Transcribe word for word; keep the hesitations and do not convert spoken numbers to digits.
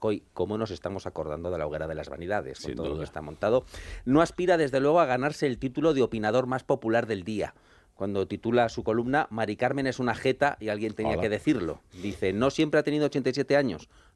Rajoy, cómo nos estamos acordando de la hoguera de las vanidades, con Sin todo lo que duda. está montado, no aspira desde luego a ganarse el título de opinador más popular del día. Cuando titula su columna Mari Carmen es una jeta y alguien tenía Hala. que decirlo. Dice, no siempre ha tenido ochenta y siete años.